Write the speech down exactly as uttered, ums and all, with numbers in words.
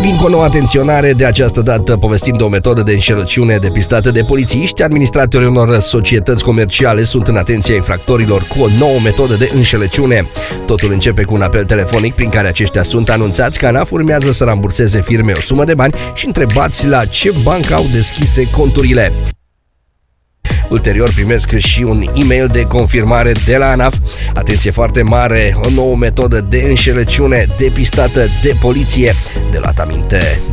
Vin cu o nouă atenționare, de această dată povestim de o metodă de înșelăciune depistată de polițiști. Administratorii unor societăți comerciale sunt în atenția infractorilor cu o nouă metodă de înșelăciune. Totul începe cu un apel telefonic prin care aceștia sunt anunțați că ANAF urmează să ramburseze firmei o sumă de bani și întrebați la ce bancă au deschise conturile. Ulterior primesc și un e-mail de confirmare de la ANAF. Atenție foarte mare, o nouă metodă de înșelăciune depistată de poliție. De luat aminte.